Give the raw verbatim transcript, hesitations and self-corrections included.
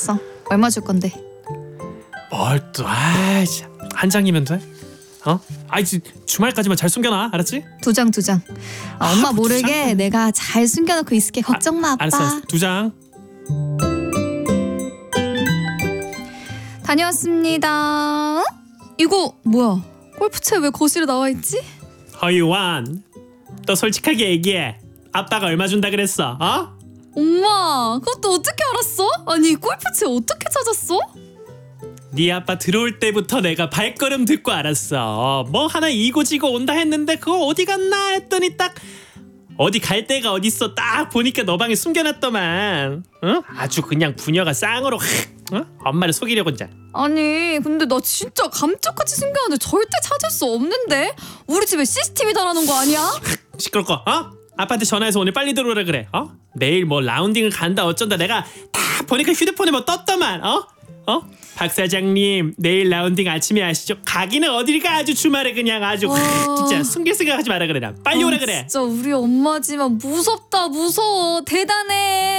알았어. 얼마 줄 건데? 뭘 또, 아, 한 장이면 돼? 어? 아이 주말까지만 잘 숨겨놔, 알았지? 두 장, 두 장. 아, 엄마 아, 모르게 두 장? 내가 잘 숨겨놓고 있을게. 걱정 마, 아빠. 알았어, 알았어. 두 장. 다녀왔습니다. 어? 이거 뭐야? 골프채 왜 거실에 나와 있지? 허유원, 너 솔직하게 얘기해. 아빠가 얼마 준다 그랬어? 어? 엄마, 그것도 어떻게 알았어? 아니, 골프채 어떻게 찾았어? 네 아빠 들어올 때부터 내가 발걸음 듣고 알았어. 뭐 하나 이고지고 온다 했는데 그거 어디 갔나 했더니 딱 어디 갈 데가 어딨어. 딱 보니까 너 방에 숨겨놨더만. 응? 아주 그냥 부녀가 쌍으로 응? 엄마를 속이려고 혼자. 아니, 근데 나 진짜 감쪽같이 숨겨놨는데 절대 찾을 수 없는데? 우리 집에 씨씨티비 달아놓은 거 아니야? 시끄럽고, 어? 아빠한테 전화해서 오늘 빨리 들어오라 그래. 어? 내일 뭐 라운딩을 간다 어쩐다. 내가 다 보니까 휴대폰에 뭐 떴더만. 어? 어? 박 사장님, 내일 라운딩 아침에 아시죠? 가기는 어딜 가. 아주 주말에 그냥 아주 와. 진짜 숨길 생각하지 마라 그래. 나 빨리 아, 오라 그래. 진짜 우리 엄마지만 무섭다, 무서워. 대단해.